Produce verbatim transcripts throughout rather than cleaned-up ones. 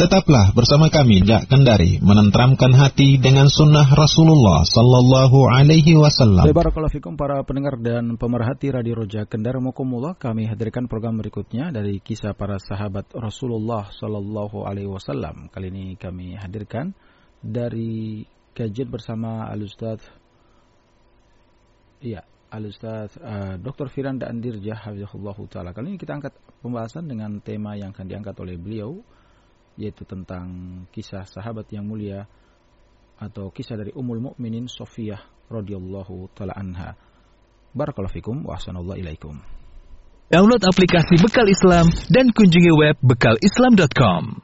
Tetaplah bersama kami Jak Kendari, menenteramkan hati dengan sunnah Rasulullah Sallallahu Alaihi Wasallam. Barakallahu fikum para pendengar dan pemerhati Radio Roja Kendari Mukumullah. Kami hadirkan program berikutnya dari kisah para sahabat Rasulullah Sallallahu Alaihi Wasallam. Kali ini kami hadirkan dari kajian bersama Al-Ustaz Ya, Al-Ustaz uh, Doktor Firanda Andirjah Hafizahullahu Ta'ala. Kali ini kita angkat pembahasan dengan tema yang akan diangkat oleh beliau, yaitu tentang kisah sahabat yang mulia atau kisah dari Ummul Mukminin Sofiyah radhiyallahu taala anha. Barakallahu fikum wa ahsanallahu ilaikum. Download aplikasi Bekal Islam dan kunjungi web bekal islam dot com.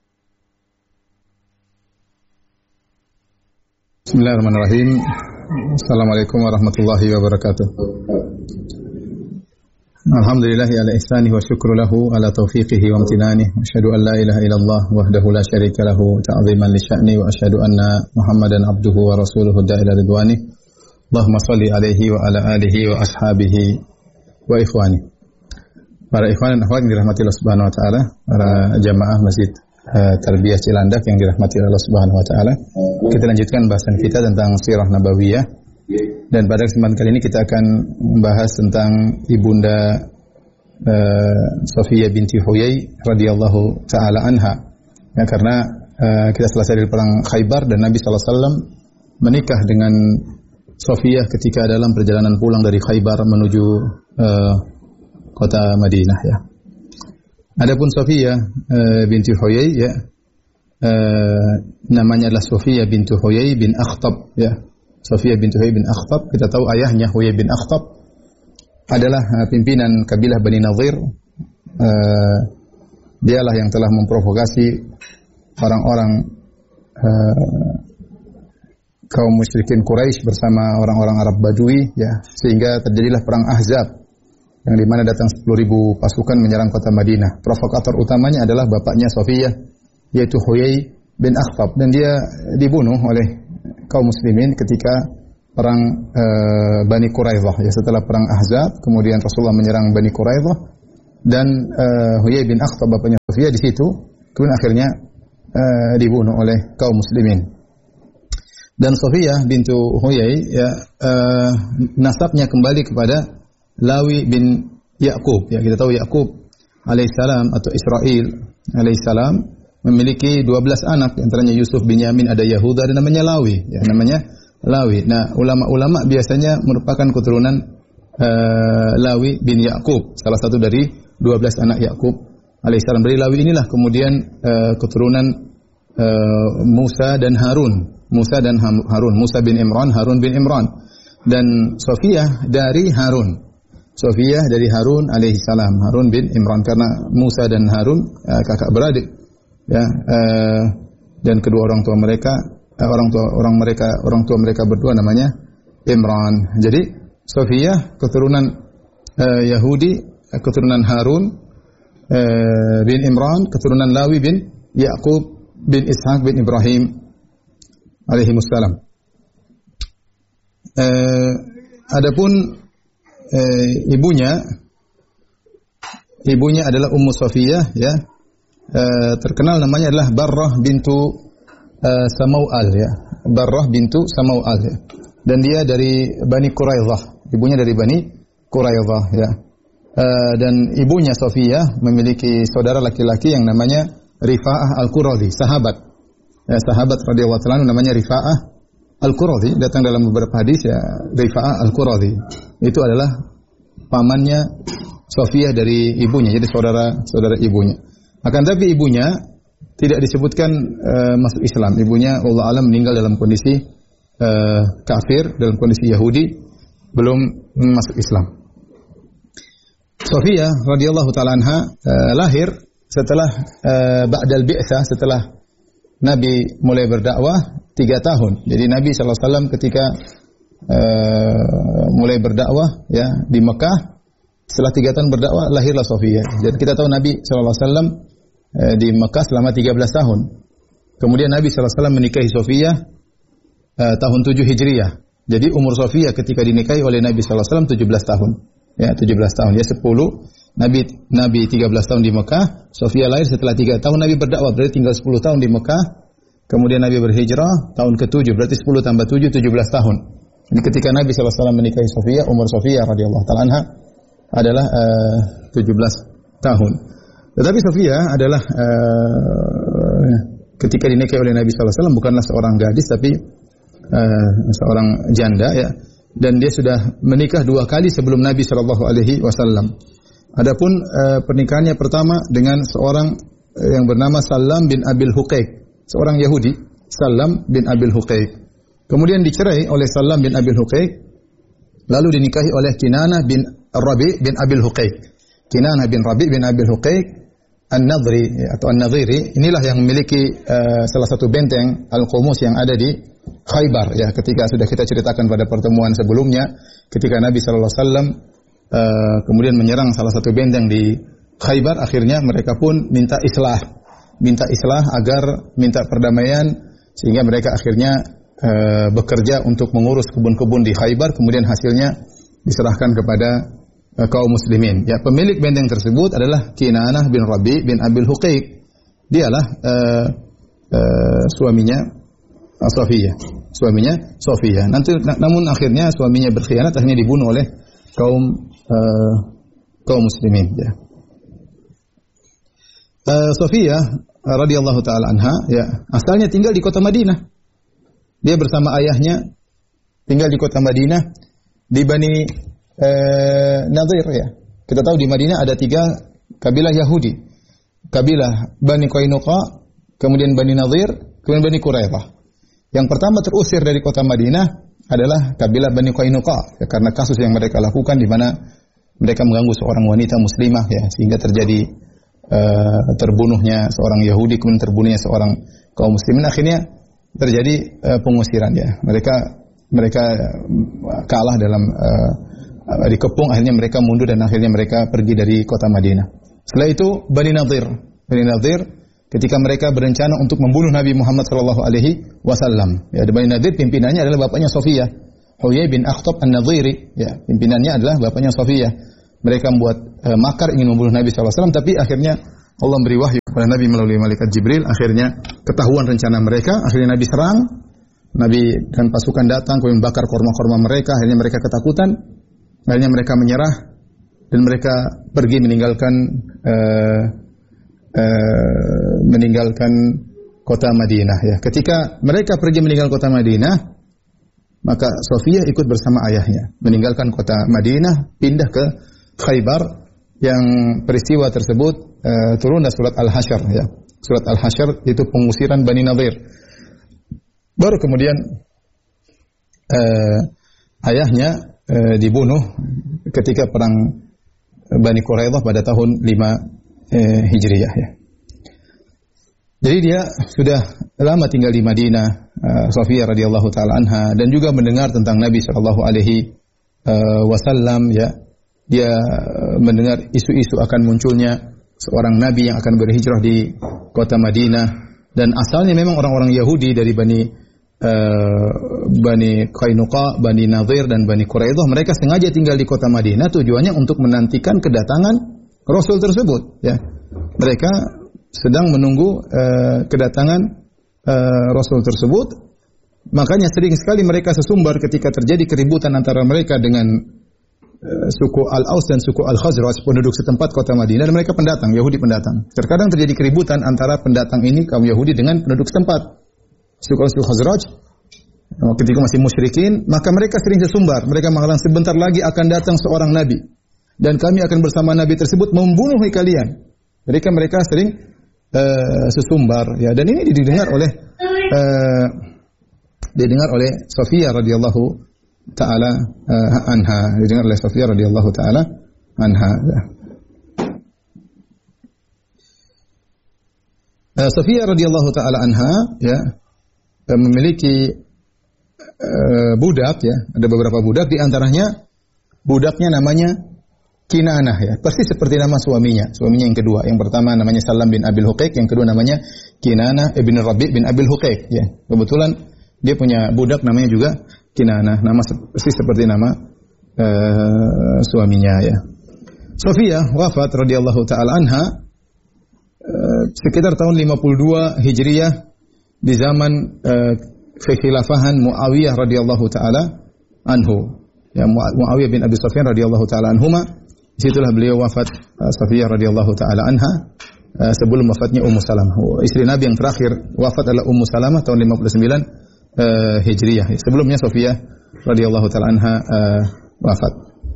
Bismillahirrahmanirrahim. Assalamualaikum warahmatullahi wabarakatuh. Alhamdulillahi ala ihsanihi wa syukru lahu ala taufiqihi wa amtinanihi. Asyhadu an la ilaha illallah wahdahu la syarika lahu ta'ziman li sya'ni wa asyhadu anna Muhammadan abduhu wa rasuluhu da'ila ridwani. Allahumma salli alaihi wa ala alihi wa ashabihi wa ikhwani. Para ikhwan dan akhwat yang dirahmati Allah Subhanahu wa taala, para jamaah Masjid uh, Tarbiyah Cilandak yang dirahmati Allah Subhanahu wa taala. Kita lanjutkan bahasan kita tentang sirah nabawiyah. Dan pada kesempatan kali ini kita akan membahas tentang ibunda uh, Sofiyah binti Huyai radhiyallahu taala anha. Ya, karena uh, kita selesai dari perang Khaybar dan Nabi sallallahu alaihi wasallam menikah dengan Sofiyah ketika dalam perjalanan pulang dari Khaybar menuju uh, kota Madinah, ya. Adapun Sofiyah uh, binti Huyai, ya, uh, namanya adalah Sofiyah binti Huyai bin Akhtab, ya. Sofiyah binti Huyai bin Akhtab, kita tahu ayahnya Huyai bin Akhtab adalah uh, pimpinan kabilah Bani Nadhir. Uh, dialah yang telah memprovokasi orang-orang uh, kaum musyrikin Quraisy bersama orang-orang Arab Badui, ya, sehingga terjadilah perang Ahzab yang di mana datang sepuluh ribu pasukan menyerang kota Madinah. Provokator utamanya adalah bapaknya Sofiyah, yaitu Huyai bin Akhtab, dan dia dibunuh oleh kaum muslimin ketika perang uh, Bani Quraidah, ya, setelah perang Ahzab. Kemudian Rasulullah menyerang Bani Quraidah dan uh, Huyai bin Akhtab bapaknya Sofiyah di situ kemudian akhirnya uh, dibunuh oleh kaum muslimin. Dan Sofiyah bintu Huyai, ya, uh, nasabnya kembali kepada Lawi bin Ya'qub, ya. Kita tahu Ya'qub alaihissalam atau Israel alaihissalam memiliki dua belas anak, antaranya Yusuf bin Yamin, ada Yahuda, dan namanya Lawi, ya, namanya Lawi. Nah, ulama-ulama biasanya merupakan keturunan uh, Lawi bin Ya'qub, salah satu dari dua belas anak Ya'qub alaihissalam. Dari Lawi inilah kemudian uh, keturunan uh, Musa dan Harun. Musa dan Harun, Musa bin Imran, Harun bin Imran. Dan Sofiyah dari Harun. Sofiyah dari Harun alaihissalam, Harun bin Imran, karena Musa dan Harun uh, kakak beradik. Ya, uh, dan kedua orang tua mereka, uh, orang tua orang mereka, orang tua mereka berdua namanya Imran. Jadi Sofiyah keturunan uh, Yahudi, uh, keturunan Harun uh, bin Imran, keturunan Lawi bin Ya'qub bin Ishaq bin Ibrahim alaihimussalam. Uh, adapun uh, ibunya, ibunya adalah Ummu Sofiyah, ya. Uh, terkenal namanya adalah Barrah bintu uh, Samau'al, ya. Barrah bintu Samau'al, ya. Dan dia dari Bani Quraidah, ibunya dari Bani Quraidah, ya. Uh, dan ibunya Sofiyah memiliki saudara laki-laki yang namanya Rifa'ah Al-Quradhi, sahabat, ya, sahabat radhiyallahu ta'ala namanya Rifa'ah Al-Quradhi, datang dalam beberapa hadis, ya, Rifa'ah Al-Quradhi itu adalah pamannya Sofiyah dari ibunya, jadi saudara saudara ibunya. Akan tapi ibunya tidak disebutkan uh, masuk Islam. Ibunya Allah alam meninggal dalam kondisi uh, kafir, dalam kondisi Yahudi, belum masuk Islam. Sofiyah radhiyallahu ta'ala anha uh, lahir setelah uh, ba'dal bi'tsah, setelah Nabi mulai berdakwah tiga tahun. Jadi Nabi sallallahu alaihi wasallam ketika uh, mulai berdakwah, ya, di Mekah, setelah tiga tahun berdakwah lahirlah Sofiyah. Dan kita tahu Nabi sallallahu alaihi wasallam di Mekah selama tiga belas tahun. Kemudian Nabi sallallahu alaihi wasallam menikahi Sofiyah uh, tahun tujuh Hijriah. Jadi umur Sofiyah ketika dinikahi oleh Nabi sallallahu alaihi wasallam tujuh belas tahun. Ya, tujuh belas tahun. Ya, sepuluh Nabi Nabi tiga belas tahun di Mekah, Sofia lahir setelah tiga tahun Nabi berdakwah, berarti tinggal sepuluh tahun di Mekah. Kemudian Nabi berhijrah tahun ketujuh, berarti sepuluh tambah tujuh, tujuh belas tahun. Ini ketika Nabi shallallahu alaihi wasallam menikahi Sofia, umur Sofia radhiyallahu ta'ala anha adalah uh, tujuh belas tahun. Tetapi Sofia adalah uh, ketika dinikahi oleh Nabi shallallahu alaihi wasallam bukanlah seorang gadis, tapi uh, seorang janda ya. Dan dia sudah menikah dua kali sebelum Nabi shallallahu alaihi wasallam. Adapun uh, pernikahannya pertama dengan seorang uh, yang bernama Salam bin Abil Huqaiq, seorang Yahudi, Salam bin Abil Huqaiq. Kemudian dicerai oleh Salam bin Abil Huqaiq, lalu dinikahi oleh Kinanah bin Rabi' bin Abil Huqaiq. Kinanah bin Rabi' bin Abil Huqaiq An-Nadhri atau An-Nadhiri, inilah yang memiliki uh, salah satu benteng Al-Qumus yang ada di Khaybar ya, ketika sudah kita ceritakan pada pertemuan sebelumnya, ketika Nabi sallallahu alaihi wasallam uh, kemudian menyerang salah satu benteng di Khaybar, akhirnya mereka pun minta islah, minta islah agar minta perdamaian, sehingga mereka akhirnya uh, bekerja untuk mengurus kebun-kebun di Khaybar, kemudian hasilnya diserahkan kepada uh, kaum muslimin. Ya, pemilik benteng tersebut adalah Kinanah bin Rabi' bin Abil Huqaiq. Dialah uh, uh, suaminya Sofia, suaminya Sofia. Nanti, namun akhirnya suaminya berkhianat, akhirnya dibunuh oleh kaum uh, kaum muslimin. Ya. Uh, Sofia radhiyallahu taala anha, ya, asalnya tinggal di kota Madinah. Dia bersama ayahnya tinggal di kota Madinah di Bani uh, Nadhir. Ya. Kita tahu di Madinah ada tiga kabilah Yahudi, kabilah Bani Qainuqa, kemudian Bani Nadhir, kemudian Bani Quraidah. Yang pertama terusir dari kota Madinah adalah kabilah Bani Qainuqa, ya, karena kasus yang mereka lakukan di mana mereka mengganggu seorang wanita muslimah ya, sehingga terjadi uh, terbunuhnya seorang Yahudi, kemudian terbunuhnya seorang kaum muslimin, akhirnya terjadi uh, pengusiran ya. Mereka mereka kalah dalam uh, dikepung, akhirnya mereka mundur dan akhirnya mereka pergi dari kota Madinah. Setelah itu Bani Nadhir, Bani Nadhir ketika mereka berencana untuk membunuh Nabi Muhammad sallallahu alaihi wasallam. Ya, Bani Nadhir pimpinannya adalah bapaknya Sofia, Huyai bin Akhtab An-Nadhiri. Ya, pimpinannya adalah bapaknya Sofia. Mereka membuat uh, makar ingin membunuh Nabi sallallahu alaihi wasallam, tapi akhirnya Allah beri wahyu kepada Nabi melalui malaikat Jibril. Akhirnya ketahuan rencana mereka. Akhirnya Nabi serang. Nabi dan pasukan datang, kemudian bakar korma-korma mereka. Akhirnya mereka ketakutan. Akhirnya mereka menyerah dan mereka pergi meninggalkan uh, Uh, meninggalkan kota Madinah ya. Ketika mereka pergi meninggal kota Madinah, maka Sofia ikut bersama ayahnya meninggalkan kota Madinah, pindah ke Khaybar, yang peristiwa tersebut uh, turun dari surat Al-Hasyr ya. Surat Al-Hasyr itu pengusiran Bani Nadhir. Baru kemudian uh, ayahnya uh, dibunuh ketika perang Bani Quraidah pada tahun lima Eh, Hijriyah ya. Jadi dia sudah lama tinggal di Madinah, uh, Sofia radhiyallahu taala anha, dan juga mendengar tentang Nabi sallallahu alaihi wasallam ya. Dia uh, mendengar isu-isu akan munculnya seorang nabi yang akan berhijrah di kota Madinah, dan asalnya memang orang-orang Yahudi dari Bani uh, Bani Qainuqa, Bani Nadhir dan Bani Quraidah, mereka sengaja tinggal di kota Madinah tujuannya untuk menantikan kedatangan Rasul tersebut ya. Mereka sedang menunggu uh, kedatangan uh, Rasul tersebut. Makanya sering sekali mereka sesumbar ketika terjadi keributan antara mereka dengan uh, suku Al-Aus dan suku Al-Khazraj, penduduk setempat kota Madinah, dan mereka pendatang, Yahudi pendatang. Terkadang terjadi keributan antara pendatang ini, kaum Yahudi, dengan penduduk setempat, suku Al-Khazraj. Ketika masih musyrikin, maka mereka sering sesumbar. Mereka mengatakan sebentar lagi akan datang seorang nabi, dan kami akan bersama Nabi tersebut membunuh kalian. Mereka mereka sering uh, sesumbar ya, dan ini didengar oleh uh, didengar oleh Sofia radhiyallahu taala uh, anha, didengar oleh Sofia radhiyallahu taala anha. Ya. Uh, Sofia radhiyallahu taala anha ya uh, memiliki uh, budak ya, ada beberapa budak, di antaranya budaknya namanya Kinanah ya, persis seperti nama suaminya, suaminya yang kedua. Yang pertama namanya Salam bin Abil Huqaiq, yang kedua namanya Kinanah ibn Rabi' bin Abil Huqaiq ya. Kebetulan dia punya budak namanya juga Kinanah, nama persis seperti nama uh, suaminya ya. Sofiyah wafat radhiyallahu taala anha uh, sekitar tahun lima puluh dua Hijriyah di zaman uh, kekhilafahan Muawiyah radhiyallahu taala anhu. Ya, Muawiyah bin Abi Sufyan radhiyallahu taala anhuma. Disitulah beliau wafat, uh, Safiyah radhiyallahu taala anha, uh, sebelum wafatnya Ummu Salamah. Istri Nabi yang terakhir wafat adalah Ummu Salamah tahun lima puluh sembilan uh, Hijriyah. Sebelumnya Safiyah radhiyallahu taala anha uh, wafat.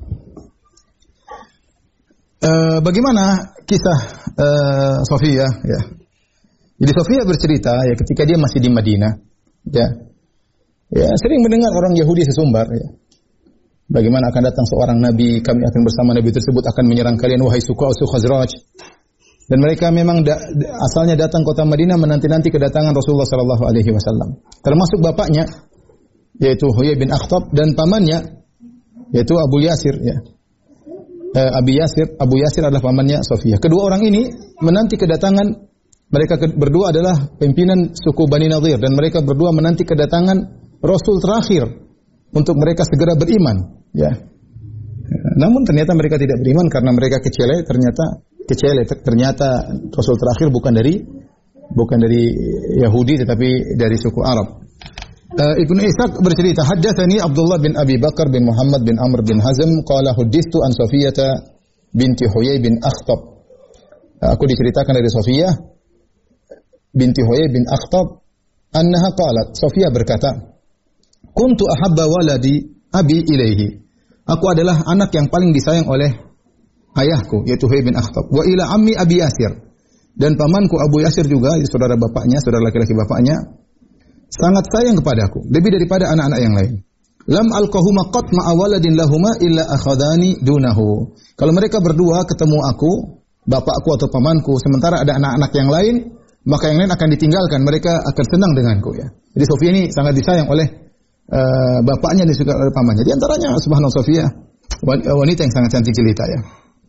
Uh, bagaimana kisah uh, Safiyah? Ya. Jadi Safiyah bercerita ya ketika dia masih di Madinah, ya, ya sering mendengar orang Yahudi sesumbar. Ya. Bagaimana akan datang seorang nabi, kami akan bersama nabi tersebut akan menyerang kalian wahai suku Aus Khazraj. Dan mereka memang da, asalnya datang kota Madinah menanti-nanti kedatangan Rasulullah sallallahu alaihi wasallam. Termasuk bapaknya yaitu Huyai bin Akhtab dan pamannya yaitu Abu Yasir ya. Eh, Abi Yasir, Abu Yasir adalah pamannya Safiyah. Kedua orang ini menanti kedatangan, mereka berdua adalah pimpinan suku Bani Nadir dan mereka berdua menanti kedatangan Rasul terakhir untuk mereka segera beriman. Ya. Namun ternyata mereka tidak beriman karena mereka kecele, ternyata kecele, ternyata Rasul terakhir bukan dari bukan dari Yahudi tetapi dari suku Arab. Uh, Ibnu Ishaq bercerita, haddatsani Abdullah bin Abi Bakar bin Muhammad bin Amr bin Hazm qala huditsu an Safiyah binti Huyai bin Akhtab. Uh, aku diceritakan dari Safiyah binti Huyai bin Akhtab annaha qalat, Safiyah berkata, kuntu ahabba waladi abi ilaihi. Aku adalah anak yang paling disayang oleh ayahku, yaitu Huyai bin Akhtab. Wa ila ammi Abi Yasir. Dan pamanku Abu Yasir juga, saudara bapaknya, saudara laki-laki bapaknya, sangat sayang kepadaku, lebih daripada anak-anak yang lain. Lam alqahuma qat ma'a waladin lahuma illa akhadani dunahu. Kalau mereka berdua ketemu aku, bapakku atau pamanku, sementara ada anak-anak yang lain, maka yang lain akan ditinggalkan, mereka akan senang denganku ya. Jadi Sofia ini sangat disayang oleh Uh, bapaknya dan juga oleh pamannya. Di antaranya subhanallah Sofia, wanita yang sangat cantik jelita ya.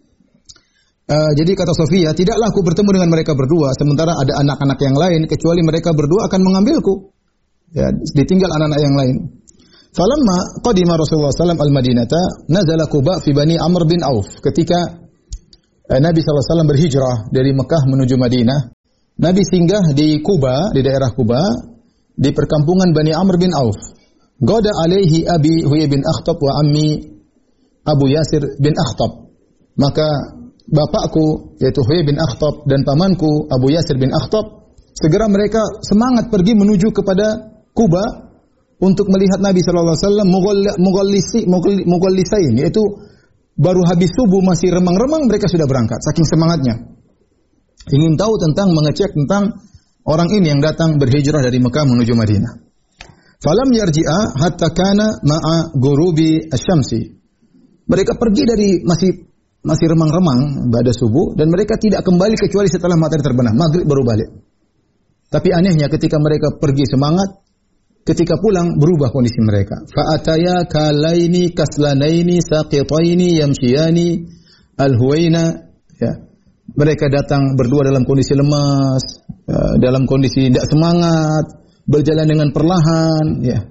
Uh, jadi kata Sofia, tidaklah aku bertemu dengan mereka berdua sementara ada anak-anak yang lain kecuali mereka berdua akan mengambilku. Ya, ditinggal anak-anak yang lain. Falamma qadima Rasulullah sallallahu alaihi wasallam al-Madinata nazala Quba fi Bani Amr bin Auf. Ketika uh, Nabi sallallahu alaihi wasallam berhijrah dari Mekah menuju Madinah, Nabi singgah di Quba, di daerah Quba, di perkampungan Bani Amr bin Auf. Goda alaihi abi Huyai bin Akhtab wa ammi Abu Yasir bin Akhtab. Maka bapakku yaitu Huyai bin Akhtab dan pamanku Abu Yasir bin Akhtab segera mereka semangat pergi menuju kepada Quba untuk melihat Nabi sallallahu alaihi wasallam mughallisi mughallisiin, yaitu baru habis subuh masih remang-remang mereka sudah berangkat saking semangatnya. Ingin tahu tentang mengecek tentang orang ini yang datang berhijrah dari Mekah menuju Madinah. Falam yarji'a hatta kana ma'a ghurubi asy-syamsi. Mereka pergi dari masih masih remang-remang pada subuh dan mereka tidak kembali kecuali setelah matahari terbenam, maghrib baru balik. Tapi anehnya ketika mereka pergi semangat, ketika pulang berubah kondisi mereka. Fa ataya kalaini kaslanaini saqitaini yamshiyani al-huwaina ya. Mereka datang berdua dalam kondisi lemas, dalam kondisi tidak semangat, berjalan dengan perlahan, ya,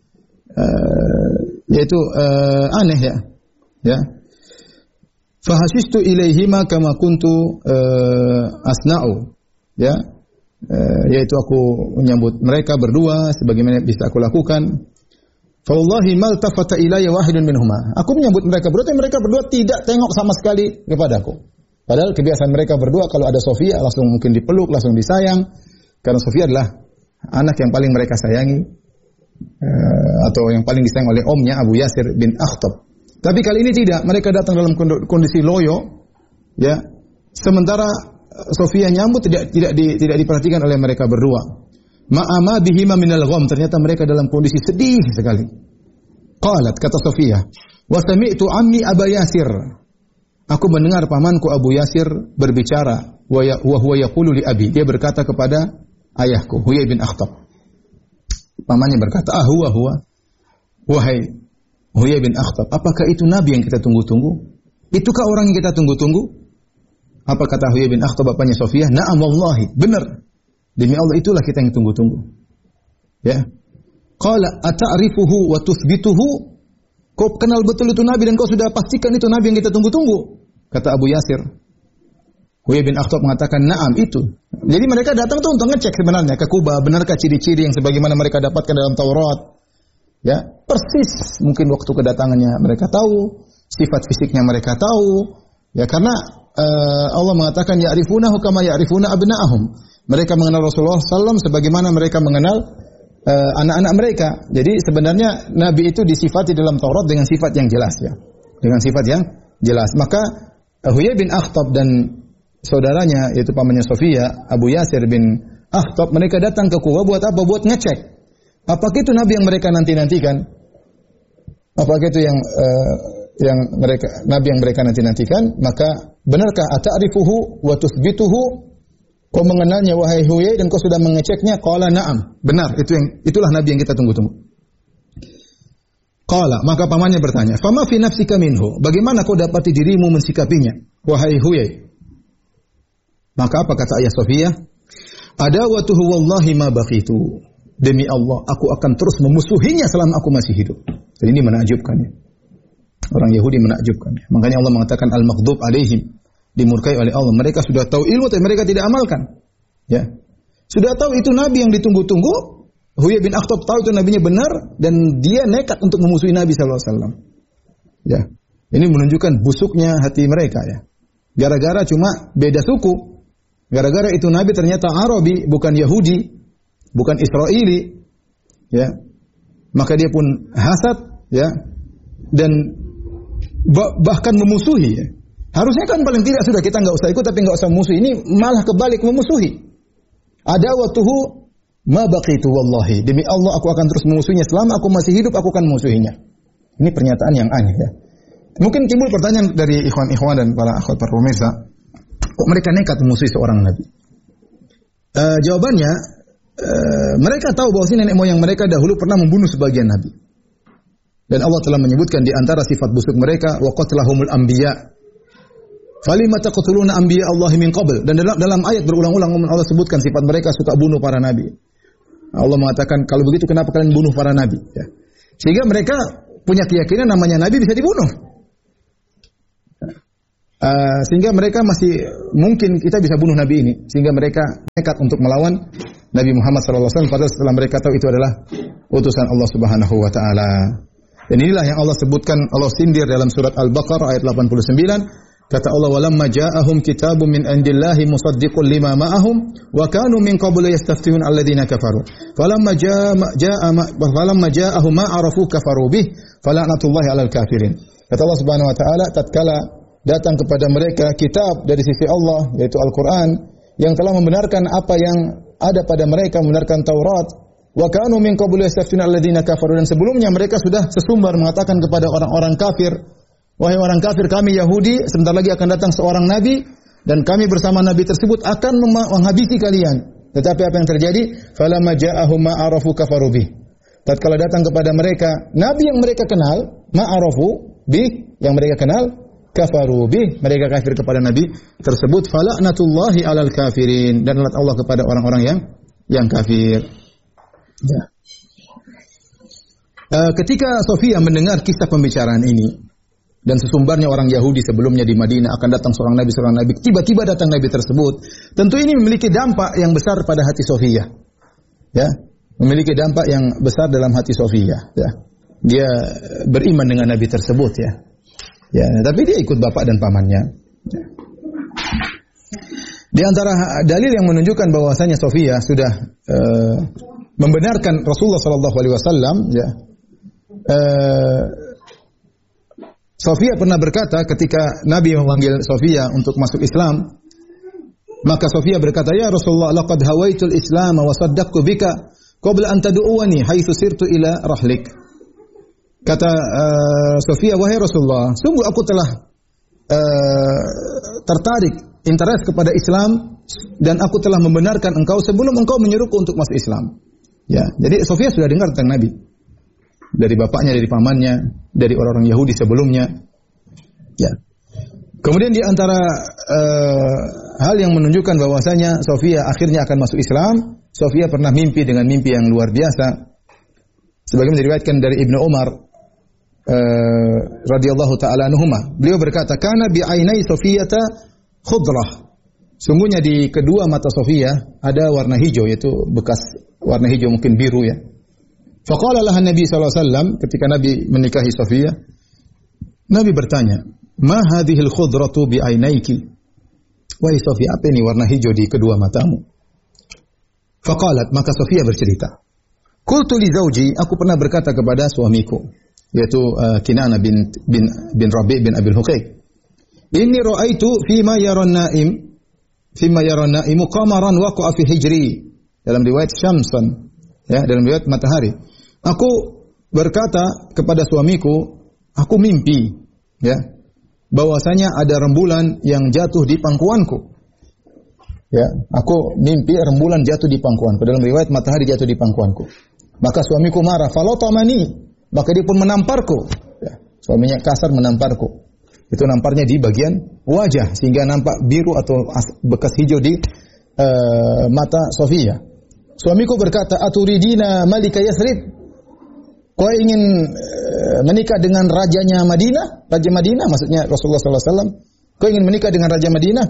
uh, yaitu uh, aneh ya, ya. Fahasistu ilaihima kama kuntu uh, asna'u, ya, uh, yaitu aku menyambut mereka berdua sebagaimana bisa aku lakukan. Fa wallahi mal tafata ilayya wahidun minhuma. Aku menyambut mereka berdua, tapi mereka berdua tidak tengok sama sekali kepadaku. Padahal kebiasaan mereka berdua kalau ada Sofia langsung mungkin dipeluk, langsung disayang, karena Sofia adalah anak yang paling mereka sayangi uh, atau yang paling disayang oleh omnya Abu Yasir bin Akhtab. Tapi kali ini tidak, mereka datang dalam kondisi loyo, ya. Sementara Sofia nyambut tidak tidak di, tidak diperhatikan oleh mereka berdua. Ma'ama bihima minal gham, ternyata mereka dalam kondisi sedih sekali. Qalat, kata Sofia, wa sami'tu ammi Abu Yasir. Aku mendengar pamanku Abu Yasir berbicara, wa huwa yaqulu li abi. Dia berkata kepada ayahku, Huyai bin Akhtab. Pamannya berkata, ah huwa huwa. Wahai Huyai bin Akhtab, apakah itu Nabi yang kita tunggu-tunggu? Itukah orang yang kita tunggu-tunggu? Apa kata Huyai bin Akhtab bapaknya Sofiyah? Na'am wallahi, benar. Demi Allah itulah kita yang tunggu-tunggu. Ya. Qala ata'rifuhu wa tuthbituhu? Kau kenal betul itu Nabi dan kau sudah pastikan itu Nabi yang kita tunggu-tunggu. Kata Abu Yasir. Huyai bin Akhtab mengatakan, "Na'am, itu." Jadi mereka datang tuh untuk ngecek sebenarnya ke Kuba, benarkah ciri-ciri yang sebagaimana mereka dapatkan dalam Taurat? Ya, persis mungkin waktu kedatangannya mereka tahu, sifat fisiknya mereka tahu. Ya, karena uh, Allah mengatakan ya'rifunahu kama ya'rifuna abna'ahum. Mereka mengenal Rasulullah sallallahu alaihi wasallam sebagaimana mereka mengenal uh, anak-anak mereka. Jadi sebenarnya Nabi itu disifati dalam Taurat dengan sifat yang jelas ya. Dengan sifat yang jelas. Maka uh, Huyai bin Akhtab dan saudaranya yaitu pamannya Sofia, Abu Yasir bin Akhtab, mereka datang ke Kuba buat apa? Buat ngecek. Apakah itu Nabi yang mereka nanti-nantikan? Apakah itu yang uh, yang mereka Nabi yang mereka nanti-nantikan? Maka benarkah ata'rifuhu wa tuthbituhu? Kau mengenalnya wahai Huyai dan kau sudah mengeceknya? Qala na'am. Benar, itu yang itulah Nabi yang kita tunggu-tunggu. Qala, maka pamannya bertanya, "Fama fi nafsika minhu?" Bagaimana kau dapati dirimu mensikapinya wahai Huyai? Maka apa kata ayah Sofia? Adawatuhu wallahi ma baqitu. Demi Allah, aku akan terus memusuhinya selama aku masih hidup. Jadi ini menakjubkannya. Orang Yahudi menakjubkannya. Makanya Allah mengatakan al-maghdub alaihim, dimurkai oleh Allah. Mereka sudah tahu ilmu tapi mereka tidak amalkan. Ya. Sudah tahu itu nabi yang ditunggu-tunggu. Huyai bin Akhtab tahu itu nabinya benar dan dia nekat untuk memusuhi Nabi sallallahu alaihi wasallam. Ya. Ini menunjukkan busuknya hati mereka ya. Gara-gara cuma beda suku. Gara-gara itu nabi ternyata Arabi, bukan Yahudi, bukan Israeli, ya. Maka dia pun hasad, ya. Dan bah- bahkan memusuhi, ya. Harusnya kan paling tidak sudah kita enggak usah ikut tapi enggak usah musuhi. Ini malah kebalik memusuhi. Adawatuhu ma baqitu wallahi. Demi Allah aku akan terus memusuhinya selama aku masih hidup, aku akan memusuhinya. Ini pernyataan yang aneh, ya. Mungkin timbul pertanyaan dari ikhwan-ikhwan dan para akhwat para pemirsa, kok mereka nekat memusuhi seorang nabi? Uh, jawabannya, uh, mereka tahu bahwa si nenek moyang mereka dahulu pernah membunuh sebagian nabi. Dan Allah telah menyebutkan di antara sifat busuk mereka, wa qatlahumul anbiya. Falima taqtuluna anbiya Allah min qabl. Dan dalam, dalam ayat berulang-ulang Allah sebutkan sifat mereka suka bunuh para nabi. Allah mengatakan, kalau begitu kenapa kalian bunuh para nabi? Ya. Sehingga mereka punya keyakinan namanya nabi bisa dibunuh. Uh, sehingga mereka masih mungkin kita bisa bunuh Nabi ini, sehingga mereka nekat untuk melawan Nabi Muhammad sallallahu alaihi wasallam padahal setelah mereka tahu itu adalah utusan Allah Subhanahu wa taala. Dan inilah yang Allah sebutkan, Allah sindir dalam surat Al-Baqarah ayat delapan puluh sembilan, kata Allah, "Walamma ja'ahum kitabun min indillahi musaddiqun lima ma'ahum wa kanu min qablu yastaftihun alladziina kafaru. Falamma ja'a ja'a falamma ja'ahum ma 'arafu kafaru bih, fala'natullahi 'alal kafirin." Kata Allah Subhanahu wa taala, tatkala datang kepada mereka kitab dari sisi Allah, yaitu Al-Quran, yang telah membenarkan apa yang ada pada mereka, membenarkan Taurat. Wa kanu min qablu yastaftuna alladziina kafaru, dan sebelumnya mereka sudah sesumbar mengatakan kepada orang-orang kafir, wahai orang kafir, kami Yahudi, sebentar lagi akan datang seorang nabi dan kami bersama nabi tersebut akan menghabisi kalian. Tetapi apa yang terjadi? Falamma ja'ahum ma 'arafu kafaru bih. Tatkala datang kepada mereka nabi yang mereka kenal, ma 'arafu bih, yang mereka kenal, kafaru bih, mereka kafir kepada nabi tersebut. Fala'natullahi 'alal kafirin, dan laknat Allah kepada orang-orang yang yang kafir. Ya. Uh, ketika Sofia mendengar kisah pembicaraan ini dan sesumbarnya orang Yahudi sebelumnya di Madinah akan datang seorang nabi seorang nabi, tiba-tiba datang nabi tersebut, tentu ini memiliki dampak yang besar pada hati Sofia. Ya, memiliki dampak yang besar dalam hati Sofia, ya. Dia beriman dengan nabi tersebut, ya. Ya, tapi dia ikut bapak dan pamannya. Ya. Di antara dalil yang menunjukkan bahwasanya Sofia sudah uh, membenarkan Rasulullah sallallahu alaihi wasallam, ya. Uh, Sofia pernah berkata ketika Nabi memanggil Sofia untuk masuk Islam, maka Sofia berkata, "Ya Rasulullah, laqad hawaitul Islam wa saddaqtu bika qabla an tad'uwani haitsu sirtu ila rahlik." Kata uh, Sofia, "Wahai Rasulullah, sungguh aku telah uh, tertarik, interest kepada Islam dan aku telah membenarkan engkau sebelum engkau menyuruhku untuk masuk Islam." Ya, jadi Sofia sudah dengar tentang Nabi dari bapaknya, dari pamannya, dari orang-orang Yahudi sebelumnya. Ya. Kemudian di antara uh, hal yang menunjukkan bahwasanya Sofia akhirnya akan masuk Islam, Sofia pernah mimpi dengan mimpi yang luar biasa. Sebagaimana diriwayatkan dari Ibnu Umar, uh, radhiyallahu taala anhuma. Beliau berkata, "Kana bi ainai Safiyata khudrah." Sungguhnya di kedua mata Safiyah ada warna hijau, yaitu bekas warna hijau mungkin biru ya. Faqala laha Nabi sallallahu alaihi wasallam, ketika Nabi menikahi Safiyah, Nabi bertanya, "Ma hadhil khudratu bi ainaiki?" Wahai Safiyah, apa ini warna hijau di kedua matamu? Faqalat, maka Safiyah bercerita, "Qultu li zawji," aku pernah berkata kepada suamiku, yaitu uh, Kinana bin bin bin Rabi' bin Abil Huqaiq, "Inni ra'aitu fima yaran na'im fima yaran na'imu qamaran waqa'a fi hijri." Dalam riwayat Syamsan, ya, dalam riwayat matahari. Aku berkata kepada suamiku, aku mimpi, ya, bahwasanya ada rembulan yang jatuh di pangkuanku. Ya, aku mimpi rembulan jatuh di pangkuanku. Dalam riwayat matahari jatuh di pangkuanku. Maka suamiku marah, "Falatamani," maka dia pun menamparku. Ya, suaminya kasar menamparku. Itu namparnya di bagian wajah sehingga nampak biru atau bekas hijau di uh, mata Safiyah. Suamiku berkata, "Aturidina malika Yathrib?" Kau ingin uh, menikah dengan rajanya Madinah? Raja Madinah maksudnya Rasulullah sallallahu alaihi wasallam. Kau ingin menikah dengan raja Madinah?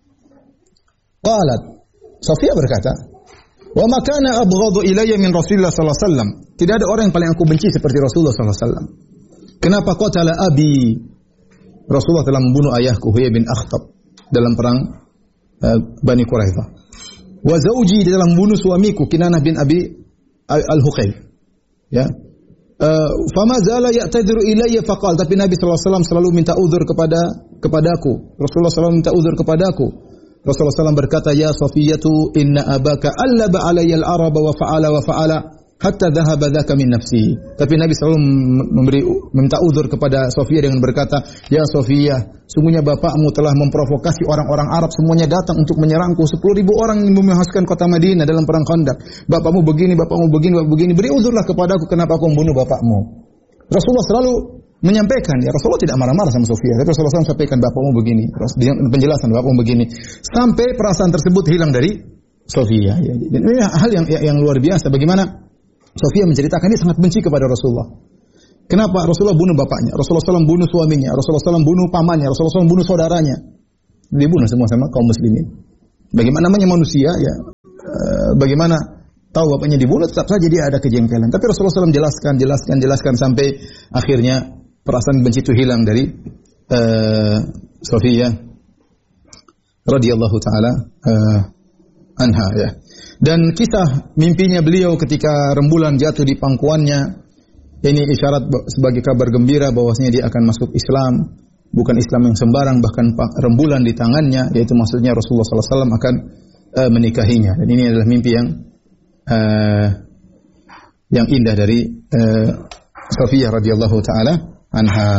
Qalat, Safiyah berkata, "Wa ma kana abghadhu ilayya min Rasulillah sallallahu alaihi wasallam." Tidak ada orang yang paling aku benci seperti Rasulullah sallallahu alaihi wasallam. Kenapa qatala abi? Rasulullah telah membunuh ayahku Huyai bin Akhtab dalam perang uh, Bani Quraidah. Wa zauji, dia telah membunuh suamiku Kinanah bin Abi Al-Huqaiq. Ya. Uh, fama zala ya'tadiru ilayya faqal, tapi Nabi sallallahu alaihi wasallam selalu minta uzur kepada kepadaku. Rasulullah selalu minta uzur kepadaku. Rasulullah sallallahu alaihi wasallam berkata, "Ya Safiyatu, inna abaka allaba alayya al-araba wa fa'ala wa fa'ala hatta dhahaba dhaka min nafsi." Tapi Nabi selalu memberi minta uzur kepada Safiyah dengan berkata, "Ya Safiyah, sungguhnya bapakmu telah memprovokasi orang-orang Arab semuanya datang untuk menyerangku. sepuluh ribu orang yang menghaskan kota Madinah dalam perang Khandaq. Bapakmu begini, bapakmu begini, bapakmu begini. Beri uzurlah kepadaku kenapa aku membunuh bapakmu." Rasulullah selalu menyampaikan, ya Rasulullah tidak marah-marah sama Safiyah, tapi Rasulullah selalu sampaikan bapakmu begini, penjelasan bapakmu begini, sampai perasaan tersebut hilang dari Safiyah. Ya. Dan ini hal yang yang luar biasa. Bagaimana Safiyah menceritakan dia sangat benci kepada Rasulullah. Kenapa? Rasulullah bunuh bapaknya, Rasulullah shallallahu alaihi wasallam bunuh suaminya, Rasulullah shallallahu alaihi wasallam bunuh pamannya, Rasulullah shallallahu alaihi wasallam bunuh saudaranya. Dibunuh semua sama kaum muslimin. Bagaimana namanya manusia, ya, e, bagaimana tahu bapaknya dibunuh, tetap saja dia ada kejengkelan. Tapi Rasulullah shallallahu alaihi wasallam jelaskan, jelaskan, jelaskan sampai akhirnya perasaan benci itu hilang dari e, Safiyah radhiyallahu taala e, anha, ya. Dan kisah mimpinya beliau ketika rembulan jatuh di pangkuannya, ini isyarat sebagai kabar gembira bahwasanya dia akan masuk Islam, bukan Islam yang sembarang, bahkan rembulan di tangannya, yaitu maksudnya Rasulullah sallallahu alaihi wasallam akan uh, menikahinya. Dan ini adalah mimpi yang uh, yang indah dari uh, Safiyah radhiyallahu taala anha.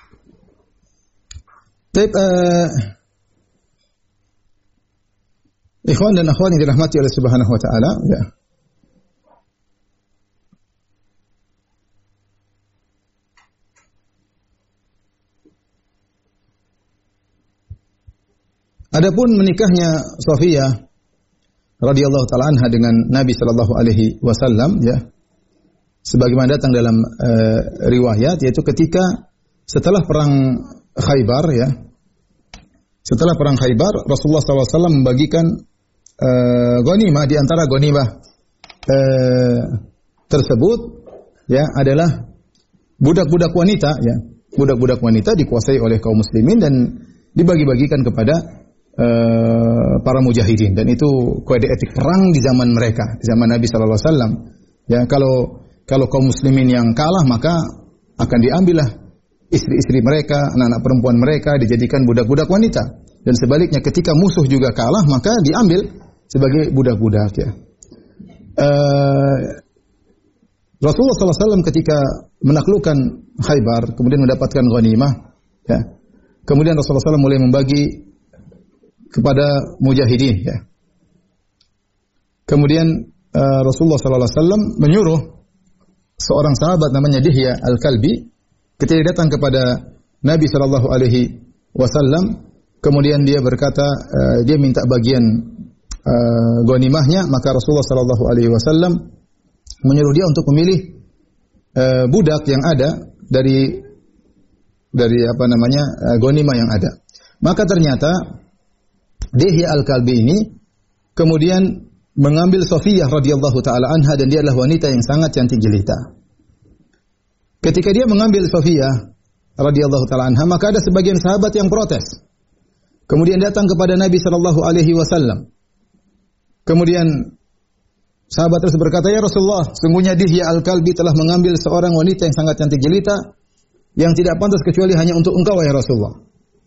Baik, uh, ikhwan dan akhwat yang dirahmati oleh Subhanahu wa taala, ya. Adapun menikahnya Safiyah radhiyallahu taala anha dengan Nabi sallallahu alaihi wasallam, ya, sebagaimana datang dalam uh, riwayat, yaitu ketika setelah perang Khaybar, ya, setelah perang Khaybar, Rasulullah sallallahu alaihi wasallam membagikan uh, ghanimah. Di antara ghanimah uh, tersebut, ya, adalah budak-budak wanita, ya, budak-budak wanita dikuasai oleh kaum muslimin dan dibagi-bagikan kepada Uh, para mujahidin. Dan itu kode etik perang di zaman mereka, di zaman Nabi sallallahu alaihi wasallam. Ya, kalau kalau kaum muslimin yang kalah, maka akan diambillah istri-istri mereka, anak-anak perempuan mereka dijadikan budak-budak wanita. Dan sebaliknya ketika musuh juga kalah, maka diambil sebagai budak-budak, ya. Uh, Rasulullah sallallahu alaihi wasallam ketika menaklukkan Khaybar, kemudian mendapatkan ghanimah, ya. Kemudian Rasulullah sallallahu alaihi wasallam mulai membagi kepada mujahidin, ya. Kemudian uh, Rasulullah sallallahu alaihi wasallam menyuruh seorang sahabat namanya Dihya Al-Kalbi ketika datang kepada Nabi sallallahu alaihi wasallam, kemudian dia berkata, uh, dia minta bagian uh, ghanimahnya, maka Rasulullah sallallahu alaihi wasallam menyuruh dia untuk memilih uh, budak yang ada dari dari apa namanya uh, ghanimah yang ada. Maka ternyata Dihya Al-Kalbi ini kemudian mengambil Safiyah radhiyallahu taala anha, dan dia adalah wanita yang sangat cantik jelita. Ketika dia mengambil Safiyah radhiyallahu taala anha, maka ada sebagian sahabat yang protes. Kemudian datang kepada Nabi sallallahu alaihi wasallam. Kemudian sahabat tersebut berkata, "Ya Rasulullah, sungguhnya Dihya Al-Kalbi telah mengambil seorang wanita yang sangat cantik jelita yang tidak pantas kecuali hanya untuk engkau, ya Rasulullah."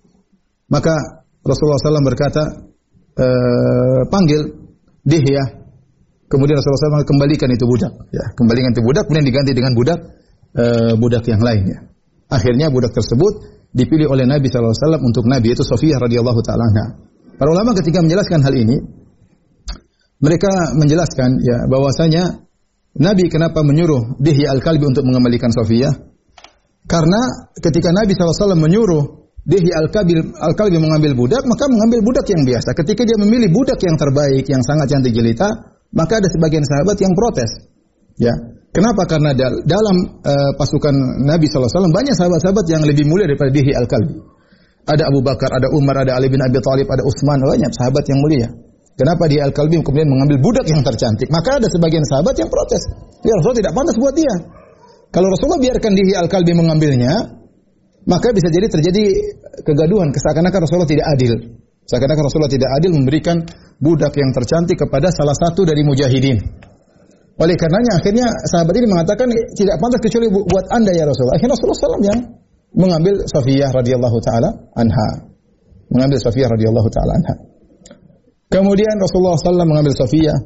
Maka Rasulullah sallallahu alaihi wasallam berkata, e, "Panggil Dihya." Kemudian Rasulullah sallallahu alaihi wasallam kembalikan itu budak. Ya, kembalikan itu budak, kemudian diganti dengan budak e, budak yang lainnya. Akhirnya budak tersebut dipilih oleh Nabi sallallahu alaihi wasallam untuk Nabi, yaitu Safiyah radhiyallahu taala anha. Para ulama ketika menjelaskan hal ini, mereka menjelaskan ya bahwasanya Nabi kenapa menyuruh Dihya Al-Kalbi untuk mengembalikan Safiyah? Karena ketika Nabi sallallahu alaihi wasallam menyuruh Dihya Al-Kalbi, Al-Kalbi mengambil budak, maka mengambil budak yang biasa. Ketika dia memilih budak yang terbaik, yang sangat cantik jelita, maka ada sebagian sahabat yang protes. Ya, kenapa? Karena dal- dalam uh, pasukan Nabi sallallahu alaihi wasallam banyak sahabat-sahabat yang lebih mulia daripada Dihya Al-Kalbi. Ada Abu Bakar, ada Umar, ada Ali bin Abi Thalib, ada Utsman, banyak sahabat yang mulia. Kenapa Dihya Al-Kalbi kemudian mengambil budak yang tercantik? Maka ada sebagian sahabat yang protes. Ya, Rasulullah tidak pantas buat dia. Kalau Rasulullah biarkan Dihya Al-Kalbi mengambilnya, maka bisa jadi terjadi kegaduhan, seakan-akan Rasulullah tidak adil. Seakan-akan Rasulullah tidak adil memberikan budak yang tercantik kepada salah satu dari mujahidin. Oleh karenanya akhirnya sahabat ini mengatakan tidak pantas kecuali buat Anda ya Rasulullah. Akhirnya Rasulullah sallallahu alaihi wasallam yang mengambil Safiyah radhiyallahu taala anha. Mengambil Safiyah radhiyallahu taala anha. Kemudian Rasulullah sallallahu alaihi wasallam mengambil Safiyah.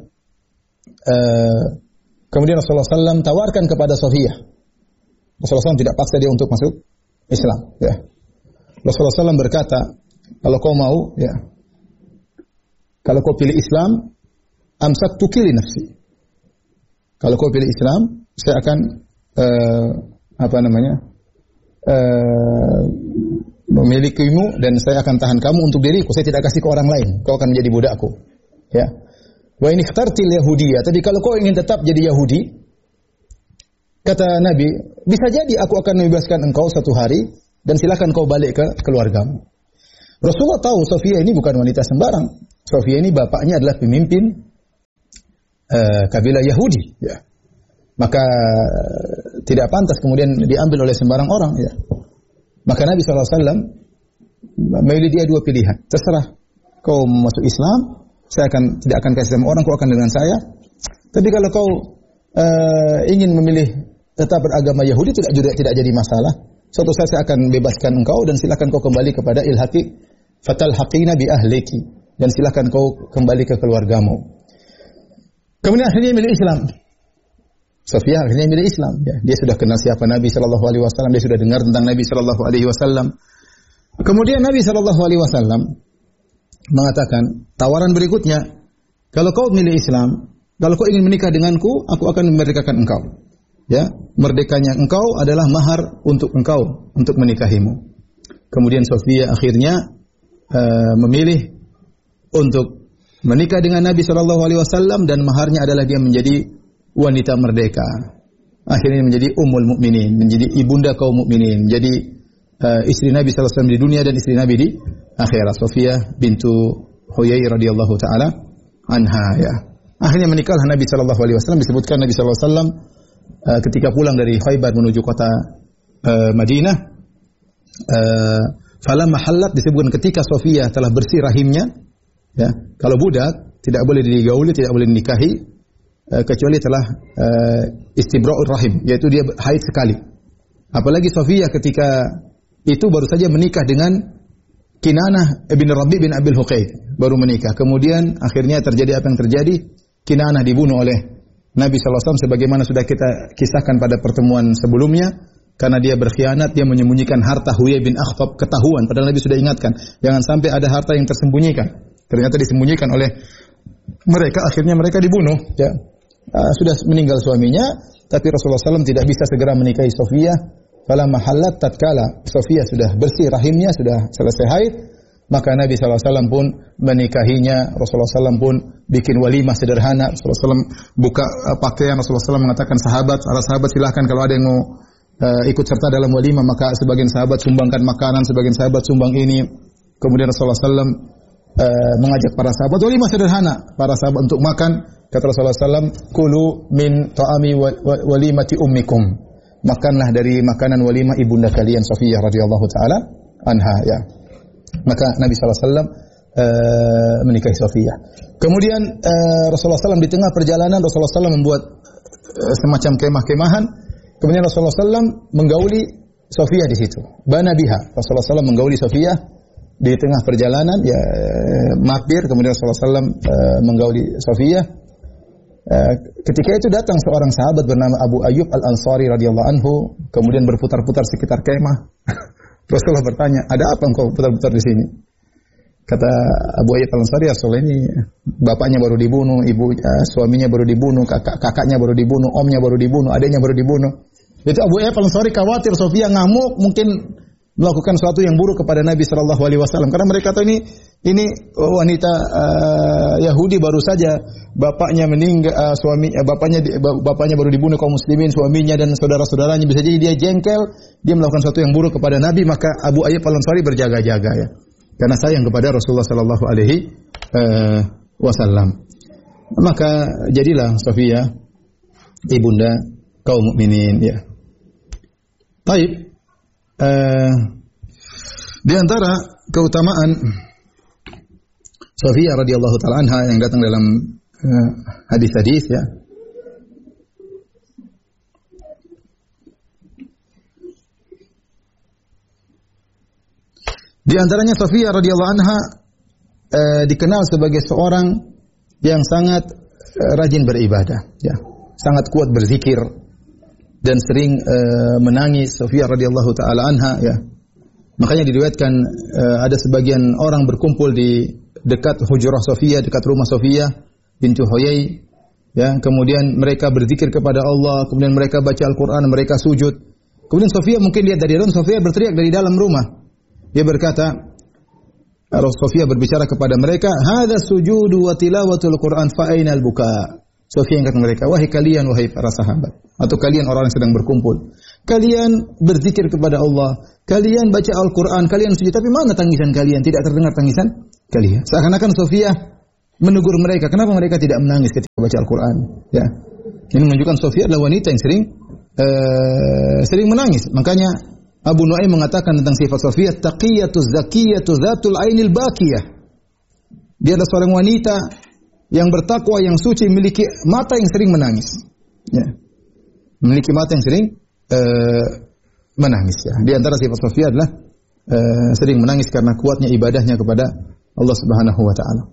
Uh, kemudian Rasulullah sallallahu alaihi wasallam tawarkan kepada Safiyah. Rasulullah sallallahu alaihi wasallam tidak paksa dia untuk masuk Islam. Ya. Rasulullah sallallahu alaihi wasallam berkata, kalau kau mau, ya, kalau kau pilih Islam, amsaktu li nafsi. Kalau kau pilih Islam, saya akan uh, apa namanya, uh, memilikimu dan saya akan tahan kamu untuk diriku. Saya tidak kasih ke orang lain. Kau akan menjadi budakku. Ya. Wa in ikhtartil yahudiyah. Tapi kalau kau ingin tetap jadi Yahudi, kata Nabi, bisa jadi aku akan membebaskan engkau satu hari dan silakan kau balik ke keluargamu. Rasulullah tahu Safiyah ini bukan wanita sembarang. Safiyah ini bapaknya adalah pemimpin uh, kabilah Yahudi. Ya. Maka tidak pantas kemudian diambil oleh sembarang orang. Ya. Maka Nabi shallallahu alaihi wasallam memilih dia dua pilihan. Terserah kau masuk Islam, saya akan tidak akan kasih sama orang, kau akan dengan saya. Tapi kalau kau uh, ingin memilih tetap beragama Yahudi, tidak juga tidak jadi masalah. Suatu saat saya akan bebaskan engkau dan silakan kau kembali kepada ilhaqi fatal haqina bi ahliki, dan silakan kau kembali ke keluargamu. Kemudian akhirnya milih Islam. Safiyah akhirnya milih Islam. Ya, dia sudah kenal siapa Nabi sallallahu alaihi wasallam, dia sudah dengar tentang Nabi sallallahu alaihi wasallam. Kemudian Nabi sallallahu alaihi wasallam mengatakan tawaran berikutnya, kalau kau milih Islam, kalau kau ingin menikah denganku, aku akan memerdekakan engkau. Ya, merdekanya engkau adalah mahar untuk engkau untuk menikahimu. Kemudian Safiyah akhirnya uh, memilih untuk menikah dengan Nabi sallallahu alaihi wasallam, dan maharnya adalah dia menjadi wanita merdeka. Akhirnya menjadi ummul mukminin, menjadi ibunda kaum mukminin, menjadi uh, istri Nabi sallallahu alaihi wasallam di dunia dan istri Nabi di akhirat. Safiyah bintu Huyai radhiyallahu taala anha, ya. Akhirnya menikahlah Nabi sallallahu alaihi wasallam. Disebutkan Nabi sallallahu alaihi wasallam uh, ketika pulang dari Khaibar menuju kota uh, Madinah, uh, falamma hallat, disebutkan ketika Safiyah telah bersih rahimnya, ya. Kalau budak tidak boleh digauli, tidak boleh dinikahi kecuali telah uh, istibra'ur rahim, yaitu dia haid sekali. Apalagi Safiyah ketika itu baru saja menikah dengan Kinanah bin Rabi bin Abil Huqaid, baru menikah. Kemudian akhirnya terjadi apa yang terjadi? Kinanah dibunuh oleh Nabi sallallahu alaihi wasallam sebagaimana sudah kita kisahkan pada pertemuan sebelumnya, karena dia berkhianat, dia menyembunyikan harta Huyai bin Akhtab, ketahuan padahal Nabi sudah ingatkan, jangan sampai ada harta yang tersembunyikan. Ternyata disembunyikan oleh mereka, akhirnya mereka dibunuh, ya. Uh, sudah meninggal suaminya, tapi Rasulullah sallallahu alaihi wasallam tidak bisa segera menikahi Safiyah. Falamma hallat, tatkala Safiyah sudah bersih rahimnya, sudah selesai haid, maka Nabi sallallahu alaihi wasallam pun menikahinya. Rasulullah sallallahu alaihi wasallam pun bikin walimah sederhana. Rasulullah sallallahu alaihi wasallam buka uh, pakaian. Rasulullah sallallahu alaihi wasallam mengatakan sahabat, para sahabat silakan kalau ada yang mau uh, ikut serta dalam walimah, maka sebagian sahabat sumbangkan makanan, sebagian sahabat sumbang ini. Kemudian Rasulullah sallallahu alaihi wasallam uh, mengajak para sahabat walimah sederhana, para sahabat untuk makan. Kata Rasulullah sallallahu alaihi wasallam, "Kulu min ta'ami walimati ummikum." Makanlah dari makanan walimah ibunda kalian Safiyah radhiyallahu taala anha, ya. Maka Nabi sallallahu alaihi wasallam uh, menikahi Safiyah. Kemudian uh, Rasulullah sallallahu alaihi wasallam di tengah perjalanan Rasulullah sallallahu alaihi wasallam membuat uh, semacam kemah-kemahan. Kemudian Rasulullah sallallahu alaihi wasallam menggauli Safiyah di situ. Bana biha. Rasulullah sallallahu alaihi wasallam menggauli Safiyah di tengah perjalanan, ya, mampir. Kemudian Rasulullah sallallahu alaihi wasallam uh, menggauli Safiyah. Uh, ketika itu datang seorang sahabat bernama Abu Ayyub Al-Ansari radhiyallahu anhu, kemudian berputar-putar sekitar kemah. Rasulullah bertanya, "Ada apa engkau putar-putar di sini?" Kata Abu Ayyub Al-Ansari, "Rasulullah, ini bapaknya baru dibunuh, ibu uh, suaminya baru dibunuh, kakak kakaknya baru dibunuh, omnya baru dibunuh, adiknya baru dibunuh." Itu Abu Ayyub Al-Ansari khawatir Safiyah ngamuk, mungkin melakukan sesuatu yang buruk kepada Nabi sallallahu alaihi wasallam, karena mereka tahu ini ini wanita uh, Yahudi baru saja bapaknya meninggal, uh, suami uh, bapaknya bapaknya baru dibunuh kaum muslimin, suaminya dan saudara-saudaranya, bisa jadi dia jengkel, dia melakukan sesuatu yang buruk kepada Nabi. Maka Abu Ayyub Al-Ansari berjaga-jaga, ya, karena sayang kepada Rasulullah sallallahu alaihi wasallam. Maka jadilah Safiyah ibunda kaum mukminin, ya. Baik. Uh, di antara keutamaan Safiyah radhiyallahu taala anha yang datang dalam uh, hadis-hadis, ya, di antaranya Safiyah radhiyallahu anha uh, dikenal sebagai seorang yang sangat uh, rajin beribadah, ya, sangat kuat berzikir dan sering uh, menangis. Safiyah radhiyallahu taala anha, ya. Makanya diriwayatkan uh, ada sebagian orang berkumpul di dekat hujrah Safiyah, dekat rumah Safiyah bintu Huyai, ya. Kemudian mereka berzikir kepada Allah, kemudian mereka baca Al-Qur'an, mereka sujud. Kemudian Safiyah mungkin lihat dari dalam, Safiyah berteriak dari dalam rumah. Dia berkata, Safiyah berbicara kepada mereka, "Hadza sujudu wa tilawatul Qur'an fa ainal buka." Safiyah ingat mereka, "Wahai kalian, wahai para sahabat, atau kalian orang yang sedang berkumpul, kalian berzikir kepada Allah, kalian baca Al-Quran, kalian sujud, tapi mana tangisan kalian? Tidak terdengar tangisan kalian." Seakan-akan Safiyah menegur mereka, kenapa mereka tidak menangis ketika baca Al-Quran? Ya, ini menunjukkan Safiyah adalah wanita yang sering uh, sering menangis. Makanya Abu Nuaim mengatakan tentang sifat Safiyah, taqiyatu zakiyatu zatul ainil baqiyah. Dia adalah seorang wanita yang bertakwa, yang suci, memiliki mata yang sering menangis. Ya. Memiliki mata yang sering uh, menangis. Ya. Di antara sifat Safiyah adalah uh, sering menangis karena kuatnya ibadahnya kepada Allah Subhanahu wa taala.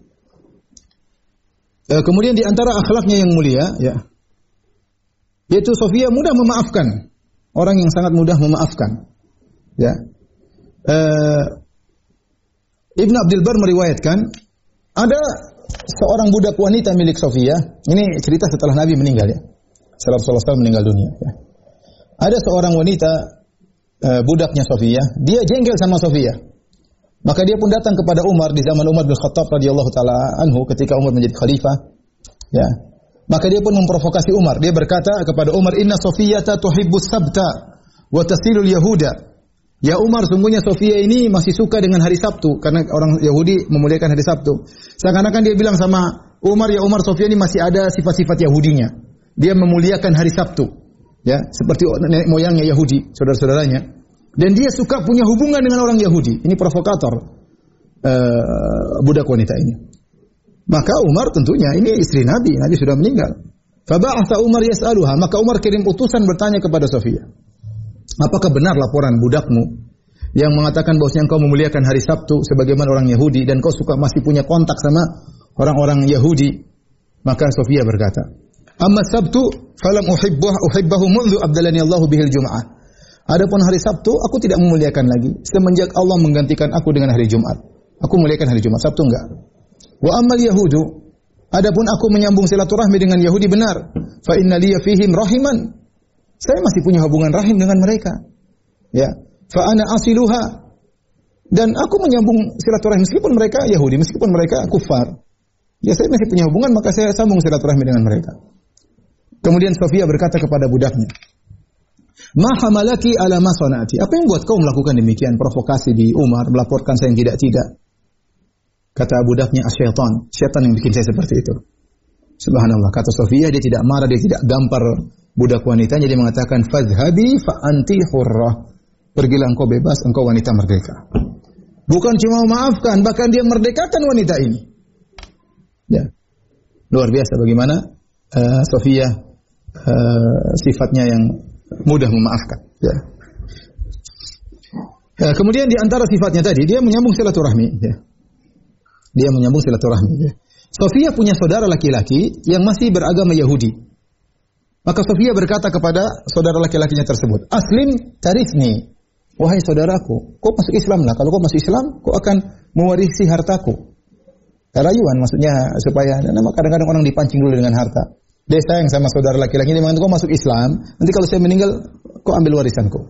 Uh, kemudian di antara akhlaknya yang mulia, ya, yaitu Safiyah mudah memaafkan. Orang yang sangat mudah memaafkan. Ya. Uh, Ibn Abdul Bar meriwayatkan ada seorang budak wanita milik Safiyah. Ini cerita setelah Nabi meninggal, ya. Setelah Rasulullah shallallahu alaihi wasallam meninggal dunia, ya. Ada seorang wanita uh, budaknya Safiyah, dia jengkel sama Safiyah. Maka dia pun datang kepada Umar di zaman Umar bin Khattab radhiyallahu taala anhu, ketika Umar menjadi khalifah, ya. Maka dia pun memprovokasi Umar. Dia berkata kepada Umar, "Inna Safiyata tuhibbus sabta wa tasilul yahuda." Ya Umar, sungguhnya Safiyah ini masih suka dengan hari Sabtu, karena orang Yahudi memuliakan hari Sabtu. Seakan-akan dia bilang sama Umar, "Ya Umar, Safiyah ini masih ada sifat-sifat Yahudinya. Dia memuliakan hari Sabtu, ya, seperti nenek moyangnya Yahudi, saudara-saudaranya. Dan dia suka punya hubungan dengan orang Yahudi." Ini provokator uh, budak wanita ini. Maka Umar tentunya, ini istri Nabi, Nabi sudah meninggal. Faba'atha Umar yas'aluha, maka Umar kirim utusan bertanya kepada Safiyah, "Apakah benar laporan budakmu yang mengatakan bahwasanya engkau memuliakan hari Sabtu sebagaimana orang Yahudi dan kau suka masih punya kontak sama orang-orang Yahudi?" Maka Safiyah berkata, "Amma Sabtu falam uhibbuh uhibbahu mundu abdalani Allahu bihil Jum'ah." Adapun hari Sabtu aku tidak memuliakan lagi semenjak Allah menggantikan aku dengan hari Jumat. Aku memuliakan hari Jumat, Sabtu enggak. "Wa ammal yahudu, adapun aku menyambung silaturahmi dengan Yahudi benar, fa inna liya fihim rahiman." Saya masih punya hubungan rahim dengan mereka. Ya, fa ana asiluha, dan aku menyambung silaturahmi meskipun mereka Yahudi, meskipun mereka kufar. Ya, saya masih punya hubungan, maka saya sambung silaturahmi dengan mereka. Kemudian Safiyah berkata kepada budaknya, Ma hamalaki ala ma sanati. Apa yang buat kau melakukan demikian? Provokasi di Umar, melaporkan saya yang tidak-tidak. Kata budaknya, asyaitan. Syaitan yang bikin saya seperti itu. Subhanallah. Kata Sofia, dia tidak marah, dia tidak gampar budak wanitanya. Dia mengatakan, fadhhabi fa anti hurrah. Pergilah engkau bebas, engkau wanita merdeka. Bukan cuma memaafkan, bahkan dia merdekakan wanita ini. Ya. Luar biasa bagaimana uh, Sofia uh, sifatnya yang mudah memaafkan. Ya. Uh, kemudian di antara sifatnya tadi, dia menyambung silaturahmi. Ya. Dia menyambung silaturahmi. Ya. Sofia punya saudara laki-laki yang masih beragama Yahudi. Maka Sofia berkata kepada saudara laki-lakinya tersebut, Aslim tarifni. Wahai saudaraku, kau masuk Islam lah. Kalau kau masuk Islam, kau akan mewarisi hartaku. Rayuan maksudnya supaya, kadang-kadang orang dipancing dulu dengan harta. Dia sayang sama saudara laki-laki, dia mengatakan kau masuk Islam, nanti kalau saya meninggal, kau ambil warisanku.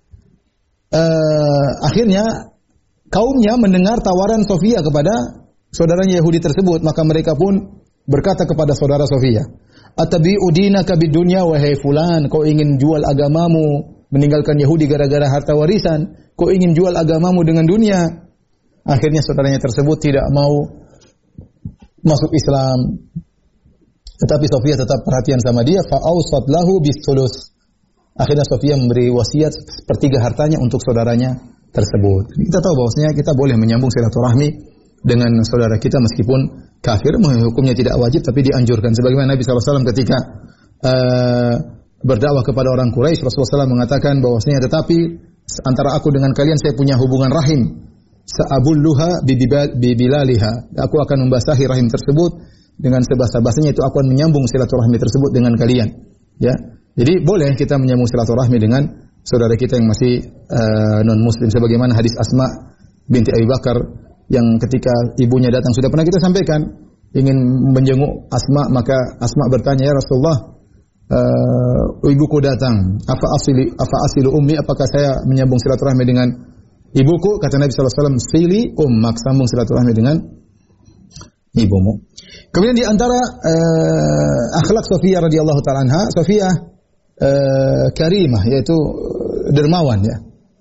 Uh, akhirnya, kaumnya mendengar tawaran Sofia kepada saudaranya Yahudi tersebut, maka mereka pun berkata kepada saudara Sofia, Atabi'u dinaka bidunya wahai fulan, kau ingin jual agamamu, meninggalkan Yahudi gara-gara harta warisan, kau ingin jual agamamu dengan dunia. Akhirnya saudaranya tersebut tidak mau masuk Islam. Tetapi Sofia tetap perhatian sama dia, fa'ausat lahu bistulus. Akhirnya Sofia memberi wasiat sepertiga hartanya untuk saudaranya tersebut. Kita tahu bahwasanya kita boleh menyambung silaturahmi dengan saudara kita meskipun kafir, hukumnya tidak wajib tapi dianjurkan. Sebagaimana Nabi sallallahu alaihi wasallam ketika uh, berdakwah kepada orang Quraisy, Rasulullah sallallahu alaihi wasallam mengatakan bahwasanya tetapi antara aku dengan kalian saya punya hubungan rahim. Sa'abulluha bibilaliha. Aku akan membasahi rahim tersebut dengan sebahasa-bahasanya, itu aku akan menyambung silaturahmi tersebut dengan kalian. Ya. Jadi boleh kita menyambung silaturahmi dengan saudara kita yang masih uh, non-muslim, sebagaimana hadis Asma binti Abi Bakar yang ketika ibunya datang, sudah pernah kita sampaikan, ingin menjenguk Asma, maka Asma bertanya, ya Rasulullah, uh, ibuku datang, apa asli apa asilu ummi, apakah saya menyambung silaturahmi dengan ibuku? Kata Nabi sallallahu alaihi wasallam, sili ummak, sambung silaturahmi dengan ibumu. Kemudian di antara uh, akhlak Sofia radhiyallahu taala anha, Sofia uh, karimah, yaitu dermawan ya.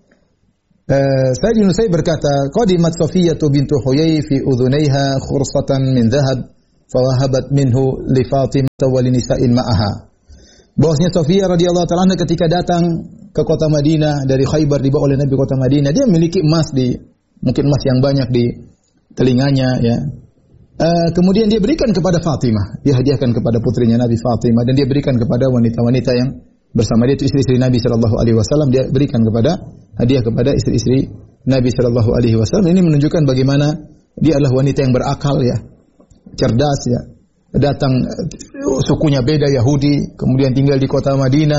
Uh, Sayyid Ibnu Sayyid berkata, qadimat Sofiyah bintu Huyai fi udhunaiha khursatan min dhahab fawahabat minhu li Fatimah wa li nisa'in ma'aha. Bahwasanya Sofia radhiyallahu taala anha ketika datang ke kota Madinah dari Khaybar, dibawa oleh Nabi ke kota Madinah, dia memiliki emas di mungkin emas yang banyak di telinganya ya. Uh, kemudian dia berikan kepada Fatimah, dia hadiahkan kepada putrinya Nabi Fatimah, dan dia berikan kepada wanita-wanita yang bersama dia, itu istri-istri Nabi sallallahu alaihi wasallam, dia berikan kepada hadiah kepada istri-istri Nabi sallallahu alaihi wasallam. Ini menunjukkan bagaimana dia adalah wanita yang berakal ya, cerdas ya. Datang sukunya beda Yahudi, kemudian tinggal di kota Madinah.